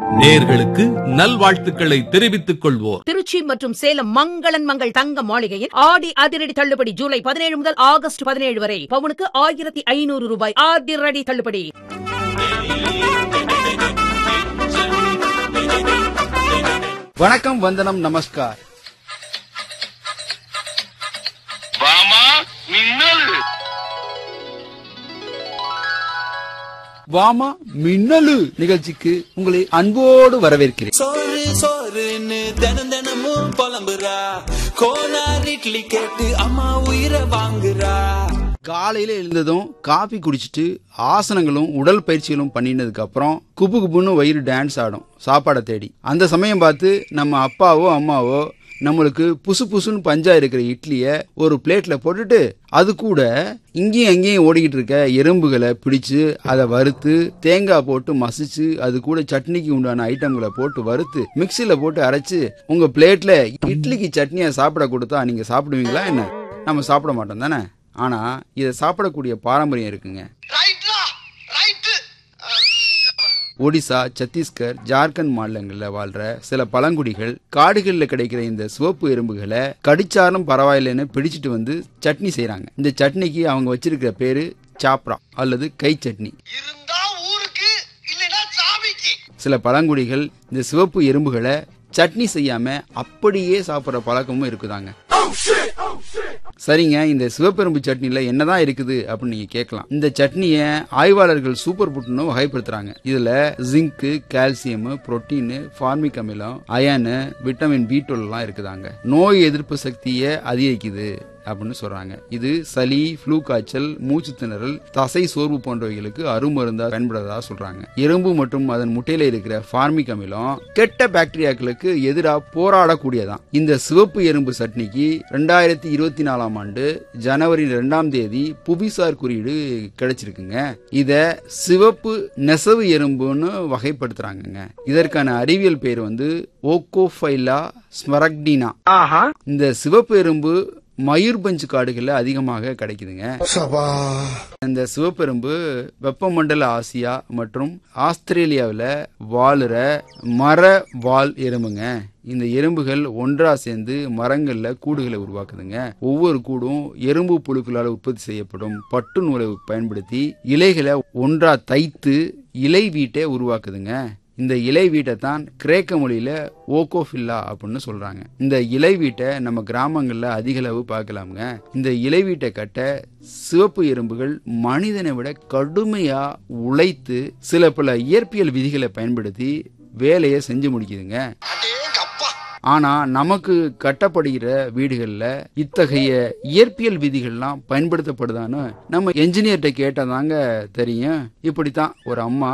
நேயர்களுக்கு நல்வாழ்த்துக்களை தெரிவித்துக் கொள்வோர் திருச்சி மற்றும் சேலம் மங்களன் மங்கள் தங்க மாளிகையில் ஆடி அதிரடி தள்ளுபடி ஜூலை 17 முதல் ஆகஸ்ட் 17 வரை பவுனுக்கு 1500 ரூபாய் அதிரடி தள்ளுபடி. வணக்கம், வந்தனம், நமஸ்கார். வாமா மின்னலு நிகழ்ச்சிக்கு உங்களை அன்போடு வரவேற்கிறேன். தினம் தினமும் புலம்புறா, கோனார் இட்லி கேட்டு அம்மா உயிரை வாங்குறா. காலையில எழுந்ததும் காபி குடிச்சிட்டு ஆசனங்களும் உடல் பயிற்சிகளும் பண்ணினதுக்கு அப்புறம் குபு குபுன்னு வயிறு டான்ஸ் ஆடும் சாப்பாடை தேடி. அந்த சமயம் பார்த்து நம்ம அப்பாவோ அம்மாவோ நம்மளுக்கு புசு புசுன்னு பஞ்சா இருக்கிற இட்லிய ஒரு பிளேட்ல போட்டுட்டு அது கூட இங்கேயும் அங்கேயும் ஓடிக்கிட்டு இருக்க எறும்புகளை பிடிச்சு அதை வறுத்து தேங்காய் போட்டு மசிச்சு அது கூட சட்னிக்கு உண்டான ஐட்டங்களை போட்டு வறுத்து மிக்சியில போட்டு அரைச்சு உங்க பிளேட்ல இட்லிக்கு சட்னியை சாப்பிட கொடுத்தா நீங்க சாப்பிடுவீங்களா என்ன? நம்ம சாப்பிட மாட்டோம் தானே. ஆனா இதை சாப்பிடக்கூடிய பாரம்பரியம் இருக்குங்க. ஒடிசா, சத்தீஸ்கர், ஜார்க்கண்ட் மாநிலங்களில் வாழ்ற சில பழங்குடிகள் காடுகளில் கிடைக்கிற இந்த சிவப்பு எறும்புகளை கடிச்சாலும் பரவாயில்லைன்னு பிடிச்சிட்டு வந்து சட்னி செய்யறாங்க. இந்த சட்னிக்கு அவங்க வச்சிருக்கிற பேரு சாப்ரா அல்லது கை சட்னி. சில பழங்குடிகள் இந்த சிவப்பு எறும்புகளை சட்னி செய்யாம அப்படியே சாப்பிட்ற பழக்கமும் இருக்குதாங்க. சரிங்க, இந்த சிவப்பெரும்பு சட்னில என்னதான் இருக்குது அப்படின்னு நீங்க கேட்கலாம். இந்த சட்னியை ஆய்வாளர்கள் சூப்பர் புட்னு வகைப்படுத்துறாங்க. இதுல ஜிங்க், கால்சியம், புரோட்டீன், ஃபார்மிக் அமிலம், அயன், விட்டமின் B12 எல்லாம் இருக்குதாங்க. நோய் எதிர்ப்பு சக்தியை அதிகரிக்குது அப்படின்னு சொல்றாங்க. இது சளி, ஃப்ளூ காய்ச்சல், மூச்சு திணறல், தசை சோர்வு போன்றவைகளுக்கு அருமருந்தா பயன்படுறதா சொல்றாங்க. எறும்பு மற்றும் அதன் முட்டையில இருக்கிற ஃபார்மிக் அமிலம் கெட்ட பாக்டீரியாக்களுக்கு எதிராக போராடக்கூடியதான். இந்த சிவப்பு எறும்பு சட்னிக்கு 2024ஆம் ஆண்டு ஜனவரி 2ஆம் தேதி புவிசார் குறியீடு கிடைச்சிருக்குங்க. இத சிவப்பு நெசவு எறும்புன்னு வகைப்படுத்துறாங்க. இதற்கான அறிவியல் பேர் ஓகோஃபைலா ஸ்மரக்டினா. இந்த சிவப்பு எறும்பு மயூர்பஞ்சு காடுகள்ல அதிகமாக கிடைக்குதுங்க. இந்த சிவப்பெரும்பு வெப்பமண்டல ஆசியா மற்றும் ஆஸ்திரேலியாவில் வாழுற மர வால் எறும்புங்க. இந்த எறும்புகள் ஒன்றா சேர்ந்து மரங்கள்ல கூடுகளை உருவாக்குதுங்க. ஒவ்வொரு கூடும் எறும்பு புழுக்களால் உற்பத்தி செய்யப்படும் பட்டு நூலை பயன்படுத்தி இலைகளை ஒன்றா தைத்து இலை வீட்டை உருவாக்குதுங்க. இந்த இலை வீட்டை தான் கிரேக்க மொழியில ஓகோஃபில்லா அப்படின்னு சொல்றாங்க. இந்த இலை வீட்டை நம்ம கிராமங்கள்ல அதிக அளவு பார்க்கலாமுங்க. இந்த இலை வீட்டை கட்ட சிவப்பு எறும்புகள் மனிதனை விட கடுமையா உழைத்து சில பல இயற்பியல் விதிகளை பயன்படுத்தி வேலையை செஞ்சு முடிக்குதுங்க. ஆனா நமக்கு கட்டப்படுகிற வீடுகள்ல இத்தகைய இயற்பியல் விதிகள்லாம் பயன்படுத்தப்படுதான்னு நம்ம என்ஜினியர்கிட்ட கேட்டதாங்க தெரியும். இப்படித்தான் ஒரு அம்மா